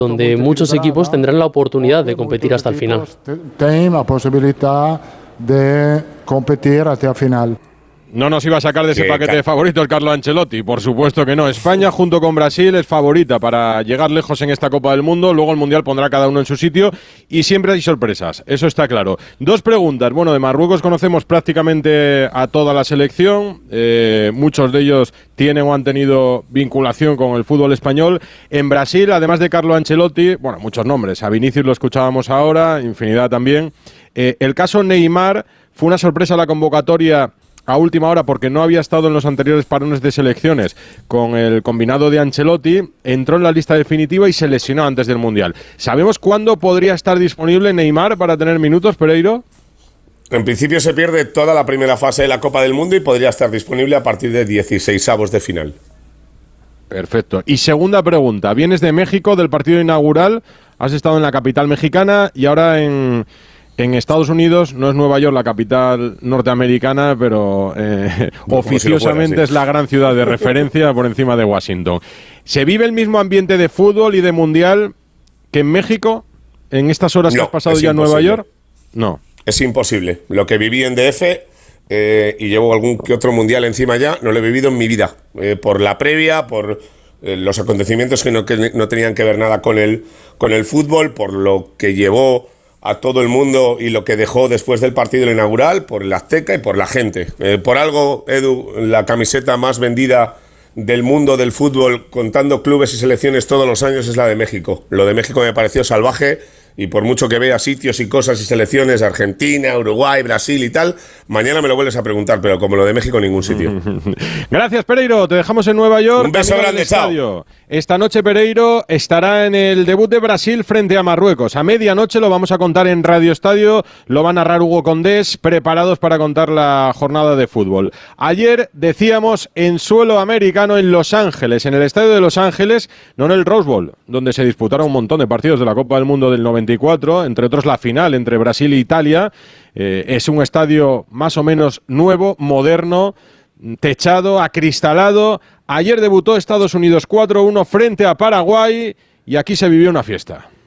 donde muchos equipos tendrán la oportunidad de competir hasta el final. Tienen la posibilidad de competir hasta el final. No nos iba a sacar de ese paquete de favoritos Carlo Ancelotti, por supuesto que no. España junto con Brasil es favorita para llegar lejos en esta Copa del Mundo, luego el Mundial pondrá cada uno en su sitio y siempre hay sorpresas, eso está claro. Dos preguntas, bueno, de Marruecos conocemos prácticamente a toda la selección, muchos de ellos tienen o han tenido vinculación con el fútbol español. En Brasil, además de Carlo Ancelotti, bueno, muchos nombres, a Vinicius lo escuchábamos ahora, infinidad también. El caso Neymar fue una sorpresa la convocatoria a última hora porque no había estado en los anteriores parones de selecciones con el combinado de Ancelotti, entró en la lista definitiva y se lesionó antes del Mundial. ¿Sabemos cuándo podría estar disponible Neymar para tener minutos, Pereiro? En principio se pierde toda la primera fase de la Copa del Mundo y podría estar disponible a partir de 16avos de final. Perfecto. Y segunda pregunta, vienes de México, del partido inaugural, has estado en la capital mexicana y ahora en Estados Unidos, no es Nueva York la capital norteamericana, pero oficiosamente sí. Es la gran ciudad de referencia por encima de Washington. ¿Se vive el mismo ambiente de fútbol y de mundial que en México en estas horas que has pasado ya en Nueva York? No. Es imposible. Lo que viví en DF y llevo algún que otro mundial encima ya, no lo he vivido en mi vida. Por la previa, por los acontecimientos que no tenían que ver nada con el fútbol, por lo que llevó a todo el mundo y lo que dejó después del partido inaugural, por el Azteca y por la gente. Por algo, Edu, la camiseta más vendida del mundo del fútbol, contando clubes y selecciones todos los años, es la de México. Lo de México me pareció salvaje y por mucho que vea sitios y cosas y selecciones, Argentina, Uruguay, Brasil y tal, mañana me lo vuelves a preguntar, pero como lo de México, ningún sitio. Gracias, Pereiro. Te dejamos en Nueva York. Un beso grande, chao. Esta noche Pereiro estará en el debut de Brasil frente a Marruecos. A medianoche lo vamos a contar en Radio Estadio, lo va a narrar Hugo Condés, preparados para contar la jornada de fútbol. Ayer decíamos en suelo americano en Los Ángeles, en el estadio de Los Ángeles, no en el Rose Bowl, donde se disputaron un montón de partidos de la Copa del Mundo del 94, entre otros la final entre Brasil e Italia. Es un estadio más o menos nuevo, moderno, techado, acristalado. Ayer debutó Estados Unidos 4-1 frente a Paraguay y aquí se vivió una fiesta.